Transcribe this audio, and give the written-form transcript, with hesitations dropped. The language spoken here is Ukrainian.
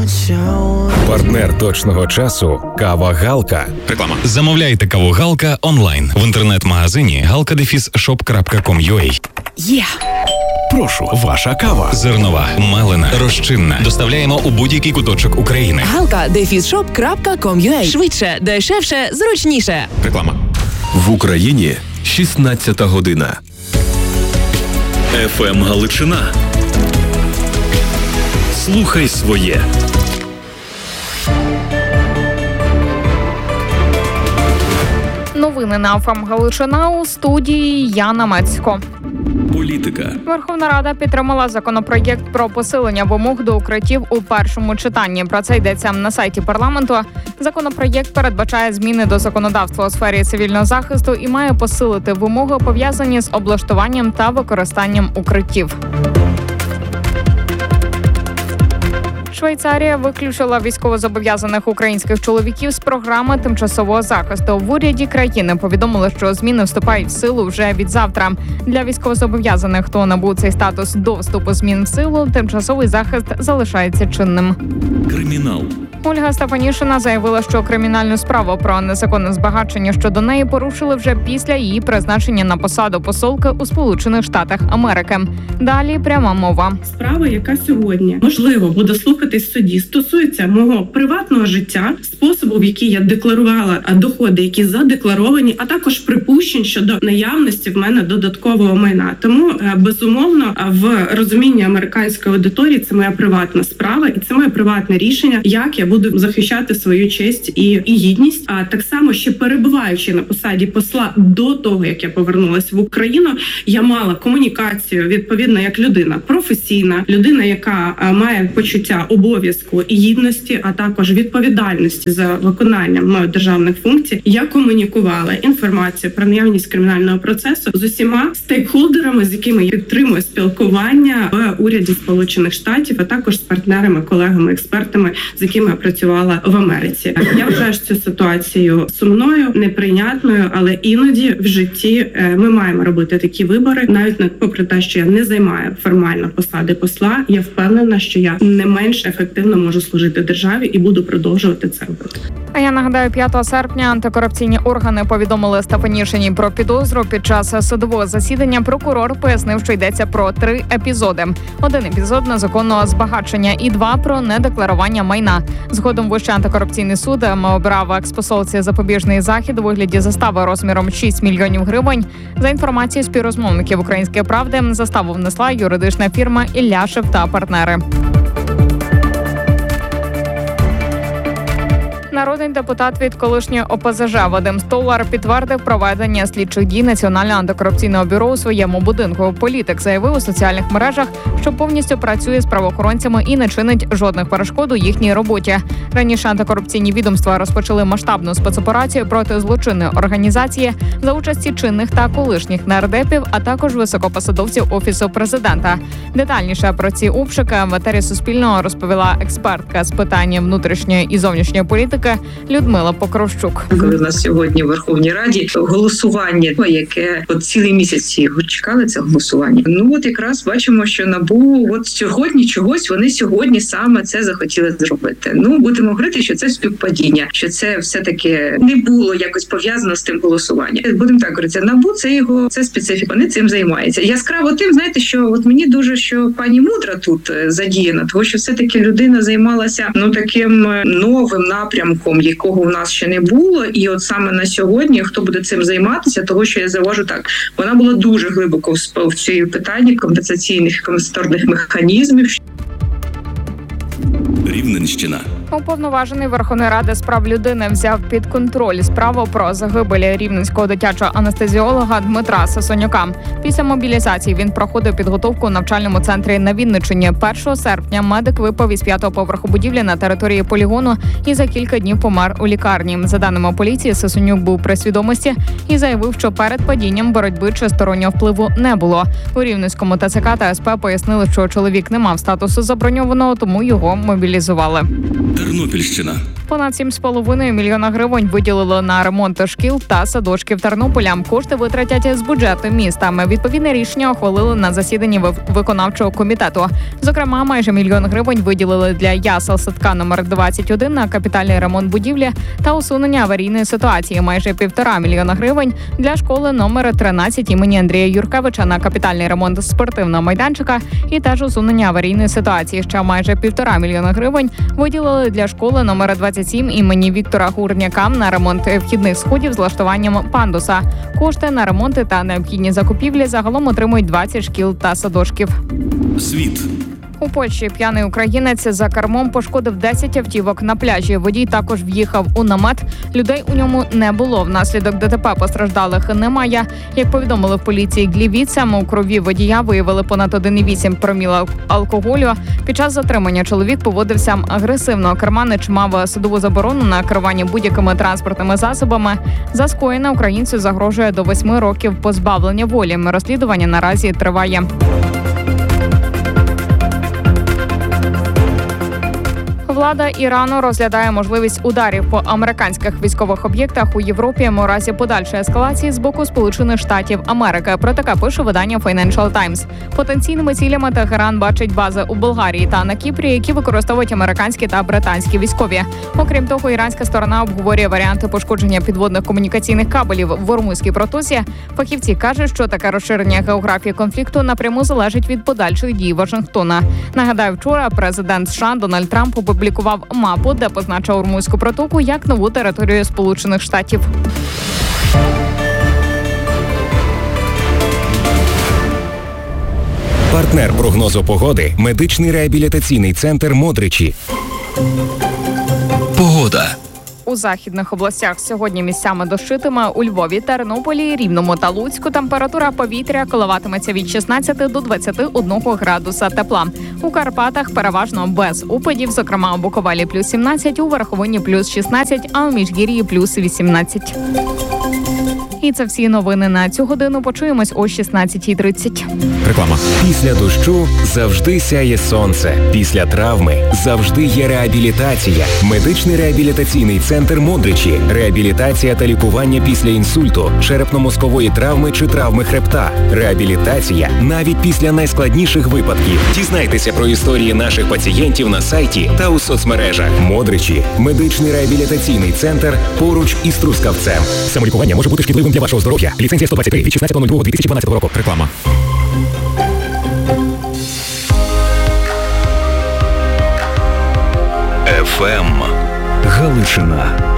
Партнер точного часу – кава Галка. Реклама. Замовляйте каву Галка онлайн в інтернет-магазині galka-shop.com.ua. Є! Прошу, ваша кава. Зернова, мелена, розчинна. Доставляємо у будь-який куточок України. galka-shop.com.ua. Швидше, дешевше, зручніше. Реклама. В Україні 16 година. ФМ Галичина. Слухай своє. Новини на ФМ Галичина, у студії Яна Мецько. Політика. Верховна Рада підтримала законопроєкт про посилення вимог до укриттів у першому читанні. Про це йдеться на сайті парламенту. Законопроєкт передбачає зміни до законодавства у сфері цивільного захисту і має посилити вимоги, пов'язані з облаштуванням та використанням укриттів. Швейцарія виключила військовозобов'язаних українських чоловіків з програми тимчасового захисту. В уряді країни повідомили, що зміни вступають в силу вже від завтра. Для військовозобов'язаних, хто набув цей статус до вступу змін в силу, тимчасовий захист залишається чинним. Кримінал. Ольга Стефанішина заявила, що кримінальну справу про незаконне збагачення щодо неї порушили вже після її призначення на посаду посолки у Сполучених Штатах Америки. Далі пряма мова. Справа, яка сьогодні, можливо, буде слухатись в суді, стосується мого приватного життя, способу, в який я декларувала доходи, які задекларовані, а також припущень щодо наявності в мене додаткового майна. Тому, безумовно, в розумінні американської аудиторії це моя приватна справа і це моє приватне рішення, як я буду захищати свою честь і гідність. А так само, ще перебуваючи на посаді посла до того, як я повернулася в Україну, я мала комунікацію відповідно як людина професійна, людина, яка має почуття обов'язку і гідності, а також відповідальності за виконанням державних функцій. Я комунікувала інформацію про наявність кримінального процесу з усіма стейкхолдерами, з якими я підтримую спілкування в уряді Сполучених Штатів, а також з партнерами, колегами, експертами, з якими я працювала в Америці. Я вважаю цю ситуацію сумною, неприйнятною, але іноді в житті ми маємо робити такі вибори. Навіть попри те, що я не займаю формально посади посла, я впевнена, що я не менш ефективно можу служити державі і буду продовжувати це робити. А я нагадаю, 5 серпня антикорупційні органи повідомили Стефанішиній про підозру. Під час судового засідання прокурор пояснив, що йдеться про 3 епізоди. 1 епізод незаконного збагачення і 2 про недекларування майна. Згодом Вищий антикорупційний суд обрав експосолці запобіжний захід у вигляді застави розміром 6 мільйонів гривень. За інформацією співрозмовників «Української правди», заставу внесла юридична фірма «Ілляшев та партнери». Народний депутат від колишньої ОПЗЖ Вадим Столар підтвердив проведення слідчих дій Національного антикорупційного бюро у своєму будинку. Політик заявив у соціальних мережах, що повністю працює з правоохоронцями і не чинить жодних перешкод у їхній роботі. Раніше антикорупційні відомства розпочали масштабну спецоперацію проти злочинної організації за участі чинних та колишніх нардепів, а також високопосадовців Офісу президента. Детальніше про ці обшуки в етері Суспільного розповіла експертка з питань внутрішньої і зовнішньої політики Людмила Покровщук. Коли в нас сьогодні в Верховній Раді голосування, яке от цілий місяць його чекали, це голосування. Ну от якраз бачимо, що НАБУ от сьогодні чогось вони сьогодні саме це захотіли зробити. Ну будемо говорити, що це співпадіння, що це все-таки не було якось пов'язано з тим голосуванням. Будемо так говорити, НАБУ це специфіка, вони цим займаються. Яскраво тим, знаєте, що от мені дуже, що пані Мудра тут задіяна, тому що все-таки людина займалася таким новим напрямком, якого в нас ще не було, і от саме на сьогодні, хто буде цим займатися, того, що я завожу так, вона була дуже глибоко в цій питанні компенсаційних компенсаторних механізмів. Рівненщина. Уповноважений Верховної Ради з прав людини взяв під контроль справу про загибель рівненського дитячого анестезіолога Дмитра Сасонюка. Після мобілізації він проходив підготовку у навчальному центрі на Вінниччині. 1 серпня медик випав із 5-го поверху будівлі на території полігону і за кілька днів помер у лікарні. За даними поліції, Сасонюк був при свідомості і заявив, що перед падінням боротьби чи стороннього впливу не було. У Рівненському ТЦК та СП пояснили, що чоловік не мав статусу заброньованого, тому його мобілізували. Тернопільщина. Понад 7,5 мільйона гривень виділили на ремонт шкіл та садочків Тернополя. Кошти витратять з бюджету міста. Відповідне рішення ухвалили на засіданні виконавчого комітету. Зокрема, майже 1 мільйон гривень виділили для ясел садка номер 21 на капітальний ремонт будівлі та усунення аварійної ситуації. Майже 1,5 мільйона гривень для школи номер 13 імені Андрія Юркевича на капітальний ремонт спортивного майданчика і теж усунення аварійної ситуації. Ще майже 1,5 мільйона гривень виділили для школи номер 27 імені Віктора Гурняка на ремонт вхідних сходів з влаштуванням пандуса. Кошти на ремонти та необхідні закупівлі загалом отримують 20 шкіл та садочків. Світ. У Польщі п'яний українець за кермом пошкодив 10 автівок на пляжі. Водій також в'їхав у намет. Людей у ньому не було. Внаслідок ДТП постраждалих немає. Як повідомили в поліції Глівіця, у крові водія виявили понад 1,8 проміла алкоголю. Під час затримання чоловік поводився агресивно. Керманич мав судову заборону на керування будь-якими транспортними засобами. За скоєне українцю загрожує до 8 років позбавлення волі. Розслідування наразі триває. Влада Ірану розглядає можливість ударів по американських військових об'єктах у Європі у разі подальшої ескалації з боку Сполучених Штатів Америки. Про таке пише видання Financial Times. Потенційними цілями Тегеран бачить бази у Болгарії та на Кіпрі, які використовують американські та британські військові. Окрім того, іранська сторона обговорює варіанти пошкодження підводних комунікаційних кабелів в Ормузькій протоці. Фахівці кажуть, що таке розширення географії конфлікту напряму залежить від подальших дій Вашингтона. Нагадаю, вчора президент США Дональд Трамп опублікував мапу, де позначив Ормузьку протоку як нову територію Сполучених Штатів. Партнер прогнозу погоди – медичний реабілітаційний центр «Модричі». Погода. У західних областях сьогодні місцями дощитиме. У Львові, Тернополі, Рівному та Луцьку температура повітря коливатиметься від 16 до 21 градуса тепла. У Карпатах переважно без опадів, зокрема у Буковелі плюс 17, у Верховині плюс 16, а у Міжгір'ї плюс 18. І це всі новини на цю годину. Почуємось о 16:30. Реклама. Після дощу завжди сяє сонце. Після травми завжди є реабілітація. Медичний реабілітаційний центр «Модричі». Реабілітація та лікування після інсульту, черепно-мозкової травми чи травми хребта. Реабілітація навіть після найскладніших випадків. Дізнайтеся про історії наших пацієнтів на сайті та у соцмережах. «Модричі» – медичний реабілітаційний центр поруч із Трускавцем. Самолікування може бути шкідливим для вашого здоров'я. Ліцензія 123 від 16.02.2012 року. Реклама. ФМ Галичина.